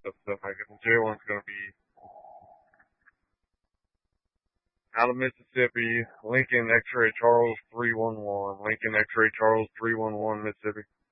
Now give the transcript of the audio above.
stuff like that. The J1's going to be out of Mississippi, Lincoln X-Ray Charles 311, Lincoln X-Ray Charles 311, Mississippi.